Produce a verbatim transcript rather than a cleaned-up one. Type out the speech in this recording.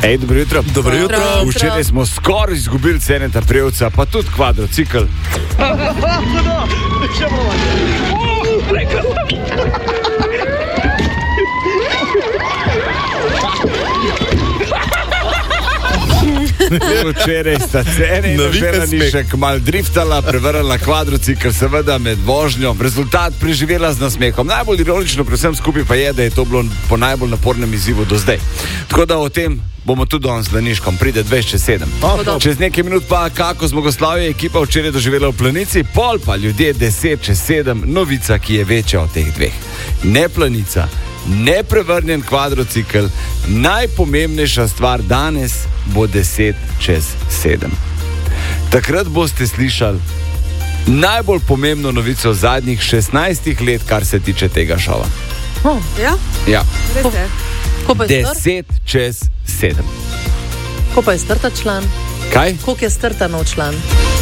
Ej, dobro jutro. Dobro jutro. Včeraj smo skoraj izgubili Ceneta Prevca, pa tudi kvadrocikl. Včeraj sta Cene in Želanišek mal driftala, prevrnila kvadrocikl, seveda med vožnjo. Rezultat preživela z nasmehom. Najbolj ironično pri vsem skupaj pa je, da je to bilo po najbolj napornem izzivu do zdaj. Tako da o tem bomo tudi danes z Laniškom. Pride dvajset čez sedem. Čez nekaj minut pa kako zmagoslavje ekipa včeraj doživela v Planici, pol pa ljudje deset čez sedem, novica, ki je večja od teh dveh. Ne Planica, ne prevrnjen kvadrocikl, najpomembnejša stvar danes bo deset čez sedem. Takrat boste slišali najbolj pomembno novico zadnjih šestnajstih let, kar se tiče tega šova. Oh, ja? Ja. Ko pa je deset čez sedem. Ko pa je strta član? Kaj? Koliko je strta nov član?